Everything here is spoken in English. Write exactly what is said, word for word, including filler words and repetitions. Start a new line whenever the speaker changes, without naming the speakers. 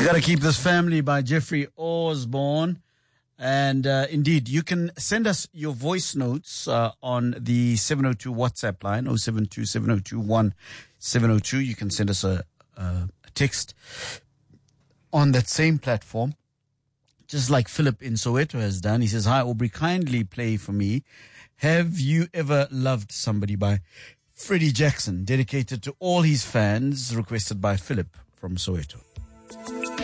Gotta Keep This Family by Jeffrey Osborne. And uh, indeed, you can send us your voice notes uh, on the seven oh two WhatsApp line, oh seven two, seven oh two, one seven oh two. You can send us a, a, a text on that same platform, just like Philip in Soweto has done. He says, "Hi, Aubrey, kindly play for me Have You Ever Loved Somebody by Freddie Jackson, dedicated to all his fans, requested by Philip from Soweto."